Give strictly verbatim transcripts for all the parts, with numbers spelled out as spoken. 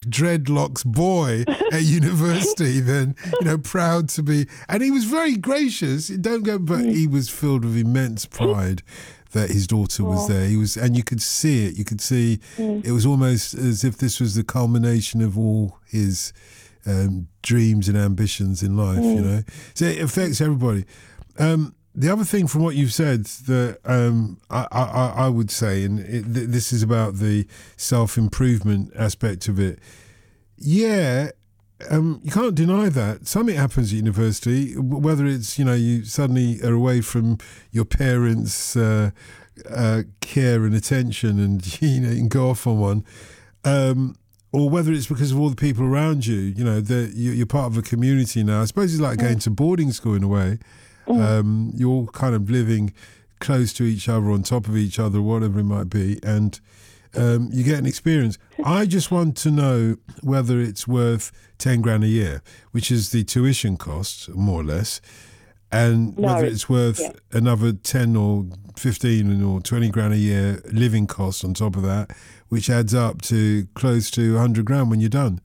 dreadlocks boy at university, then, you know, proud to be. And he was very gracious. Don't go, but he was filled with immense pride that his daughter was there. He was, and you could see it. You could see Mm. it was almost as if this was the culmination of all his um, dreams and ambitions in life. Mm. You know, so it affects everybody. Um, the other thing from what you've said that um, I, I, I would say, and it, th- this is about the self-improvement aspect of it. Yeah. Um, you can't deny that something happens at university, w- whether it's, you know, you suddenly are away from your parents' uh, uh, care and attention, and you know you can go off on one, um, or whether it's because of all the people around you. You know, that you, you're part of a community now. I suppose it's like Mm. going to boarding school in a way. Mm. Um, you're all kind of living close to each other, on top of each other, whatever it might be, and um, you get an experience. I just want to know whether it's worth ten grand a year, which is the tuition cost, more or less, and No, whether it's worth yeah. another ten or fifteen or twenty grand a year living cost on top of that, which adds up to close to one hundred grand when you're done.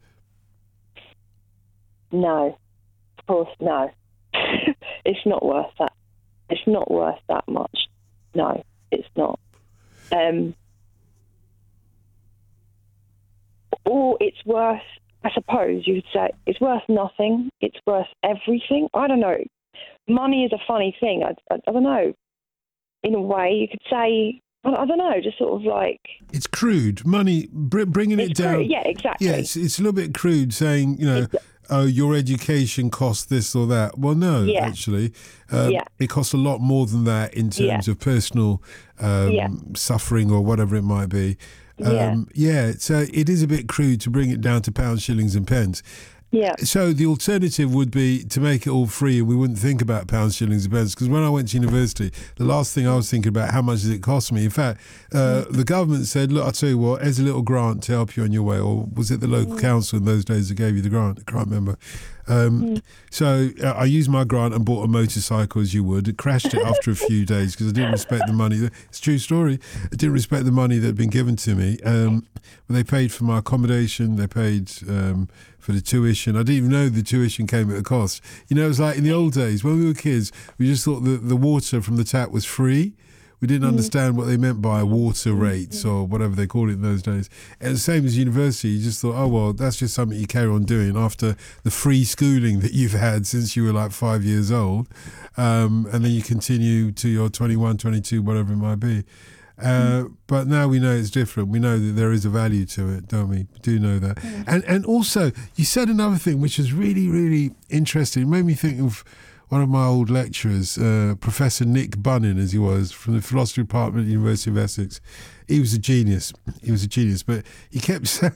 No, of course, no. It's not worth that. It's not worth that much. No, it's not. Um, or it's worth, I suppose you would say, it's worth nothing. It's worth everything. I don't know. Money is a funny thing. I, I, I don't know. In a way, you could say, I, I don't know, just sort of like... It's crude. Money, br- bringing it It's down. crude, yeah, exactly. Yeah, it's, it's a little bit crude saying, you know, It's- oh, your education costs this or that. Well, no, Yeah. actually. Um, Yeah. It costs a lot more than that in terms Yeah. of personal um, Yeah. suffering or whatever it might be. Um, yeah. yeah, so it is a bit crude to bring it down to pounds, shillings and pence. Yeah. So the alternative would be to make it all free, and we wouldn't think about pounds, shillings and pence. Because when I went to university, the last thing I was thinking about, how much does it cost me? In fact, uh, the government said, look, I'll tell you what, here's a little grant to help you on your way. Or was it the local council in those days that gave you the grant? I can't remember. Um, so uh, I used my grant and bought a motorcycle, as you would. Crashed it after a few days because I didn't respect the money. It's a true story. I didn't respect the money that had been given to me. Um, but they paid for my accommodation. They paid um, for the tuition. I didn't even know the tuition came at a cost. You know, it was like in the old days when we were kids, we just thought that the water from the tap was free. We didn't understand what they meant by water rates or whatever they called it in those days. And the same as university, you just thought, oh, well, that's just something you carry on doing after the free schooling that you've had since you were like five years old. Um, and then you continue to your twenty-one, twenty-two, whatever it might be. Uh, but now we know it's different. We know that there is a value to it, don't we? We do know that. And and also, you said another thing which is really, really interesting. It made me think of one of my old lecturers, uh, Professor Nick Bunnin, as he was, from the philosophy department at the University of Essex. He was a genius. He was a genius. But he kept, sa-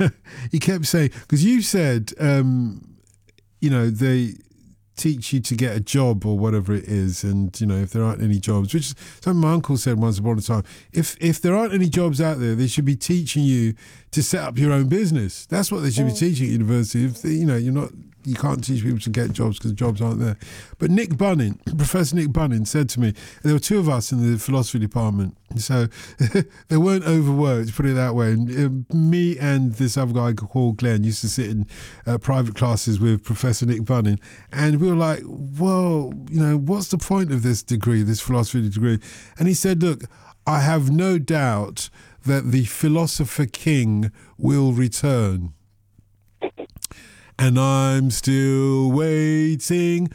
he kept saying, because you said, um, you know, they teach you to get a job or whatever it is, and you know, if there aren't any jobs, which is something my uncle said once upon a time, if if there aren't any jobs out there, they should be teaching you to set up your own business. That's what they should be teaching at university. If they, you know, you're not, you can't teach people to get jobs because jobs aren't there. But Nick Bunnin, Professor Nick Bunnin, said to me, there were two of us in the philosophy department, so they weren't overworked, put it that way. And uh, me and this other guy called Glenn used to sit in uh, private classes with Professor Nick Bunnin, and we were like, whoa, you know, what's the point of this degree, this philosophy degree? And he said, look, I have no doubt that the philosopher king will return. And I'm still waiting,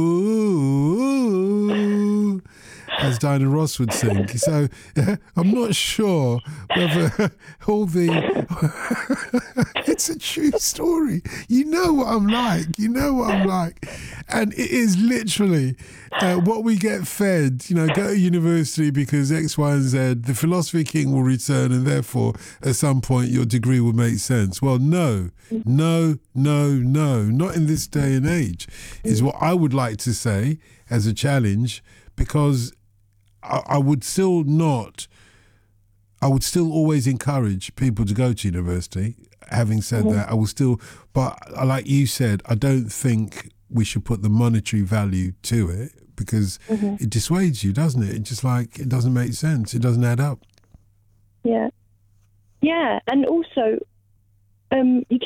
ooh, as Diana Ross would sing. So I'm not sure whether all the... It's a true story. You know what I'm like. You know what I'm like. And it is literally uh, what we get fed, you know, go to university because X, Y, and Z, the philosophy king will return and therefore at some point your degree will make sense. Well, no, no, no, no, not in this day and age is what I would like to say as a challenge, because I, I would still not, I would still always encourage people to go to university. Having said that, I will still, but like you said, I don't think we should put the monetary value to it because Mm-hmm. it dissuades you, doesn't it? It just like, it doesn't make sense. It doesn't add up. Yeah. Yeah. And also, um, you